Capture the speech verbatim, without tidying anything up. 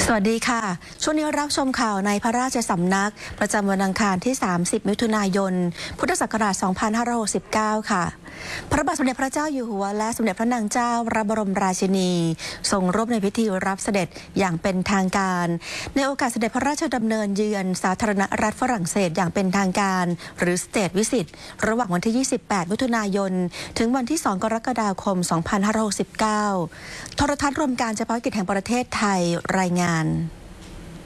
สวัสดีค่ะช่วงนี้รับชมข่าวในพระราชสำนักประจำวันอังคารที่ สามสิบ มิถุนายน พุทธศักราช สองพันห้าร้อยหกสิบเก้า ค่ะพระบาทสมเด็จพระเจ้าอยู่หัวและสมเด็จพระนางเจ้าพระบรมราชินีทรงร่วมในพิธีรับเสด็จอย่างเป็นทางการในโอกาสเสด็จพระราชดำเนินเยือนสาธารณรัฐฝรั่งเศสอย่างเป็นทางการหรือ State Visit ระหว่างวันที่ ยี่สิบแปด มิถุนายนถึงวันที่ สอง กรกฎาคม สองพันห้าร้อยหกสิบเก้า โทรทัศน์รวมการเฉพาะกิจแห่งประเทศไทยรายงาน